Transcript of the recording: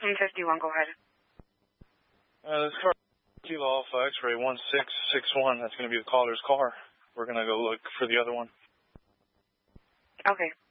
I'm 51, go ahead. This car, Kilo Alpha X-ray 1661, that's going to be the caller's car. We're going to go look for the other one. Okay.